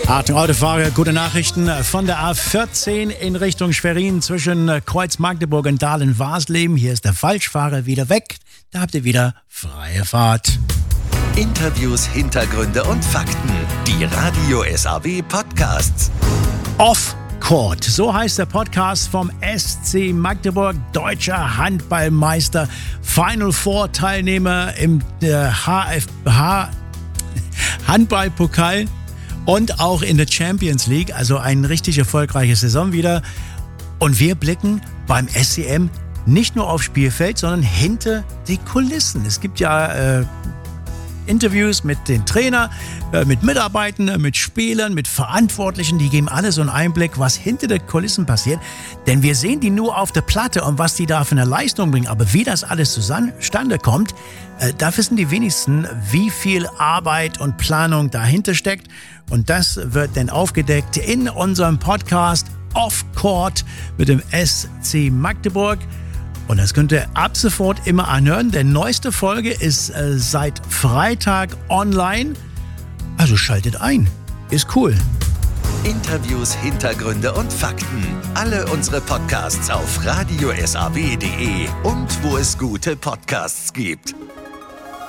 Achtung, Autofahrer, gute Nachrichten von der A14 in Richtung Schwerin zwischen Kreuz-Magdeburg und Dahlen-Warsleben. Hier ist der Falschfahrer wieder weg. Da habt ihr wieder freie Fahrt. Interviews, Hintergründe und Fakten. Die Radio SAW Podcasts. Off-Court, so heißt der Podcast vom SC Magdeburg, deutscher Handballmeister, Final Four Teilnehmer im HFH Handballpokal. Und auch in der Champions League, also eine richtig erfolgreiche Saison wieder. Und wir blicken beim SCM nicht nur aufs Spielfeld, sondern hinter die Kulissen. Es gibt ja Interviews mit den Trainern, mit Mitarbeitern, mit Spielern, mit Verantwortlichen. Die geben alle so einen Einblick, was hinter den Kulissen passiert. Denn wir sehen die nur auf der Platte und was die da für eine Leistung bringen. Aber wie das alles zustande kommt, da wissen die wenigsten, wie viel Arbeit und Planung dahinter steckt. Und das wird dann aufgedeckt in unserem Podcast Off-Court mit dem SC Magdeburg. Und das könnt ihr ab sofort immer anhören. Die neueste Folge ist seit Freitag online. Also schaltet ein. Ist cool. Interviews, Hintergründe und Fakten. Alle unsere Podcasts auf radiosaw.de und wo es gute Podcasts gibt.